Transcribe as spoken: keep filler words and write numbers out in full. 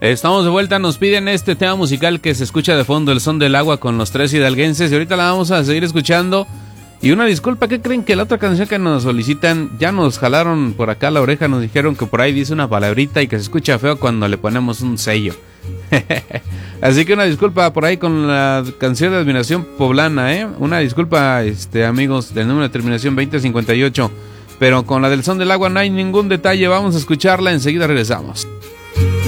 Estamos de vuelta, nos piden este tema musical que se escucha de fondo, El Son del Agua, con los Tres Hidalguenses, y ahorita la vamos a seguir escuchando. Y una disculpa, ¿qué creen? Que la otra canción que nos solicitan, ya nos jalaron por acá la oreja, nos dijeron que por ahí dice una palabrita y que se escucha feo cuando le ponemos un sello. Así que una disculpa por ahí con la canción de Admiración Poblana, ¿eh? Una disculpa, este, amigos, del número de terminación veinte cincuenta y ocho. Pero con la del Son del Agua no hay ningún detalle, vamos a escucharla, enseguida regresamos.